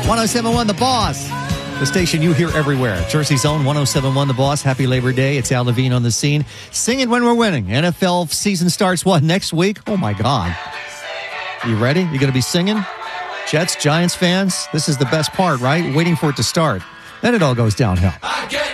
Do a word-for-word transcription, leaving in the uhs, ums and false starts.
one oh seven point one The Boss, the station you hear everywhere. Jersey's own one oh seven point one The Boss. Happy Labor Day. It's Al Levine on the scene. Singing when we're winning. N F L season starts, what, next week? Oh, my God. You ready? You going to be singing? Jets, Giants fans, this is the best part, right? Waiting for it to start. Then it all goes downhill.